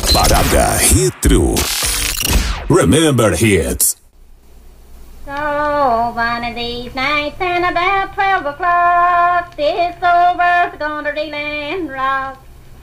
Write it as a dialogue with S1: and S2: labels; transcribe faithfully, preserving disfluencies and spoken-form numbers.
S1: Parada Retro. Remember hits.
S2: So one of these nights and about twelve o'clock, this old world's gonna reel and rock.